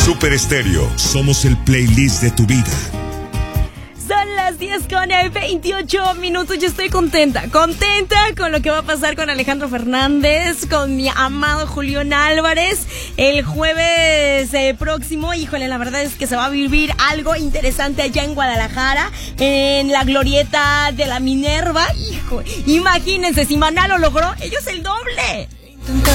Super Estéreo, somos el playlist de tu vida. Son las 10:28. Yo estoy contenta con lo que va a pasar con Alejandro Fernández, con mi amado Julián Álvarez el jueves próximo. Híjole, la verdad es que se va a vivir algo interesante allá en Guadalajara, en la glorieta de la Minerva. Hijo, imagínense, si Maná lo logró, ellos el doble.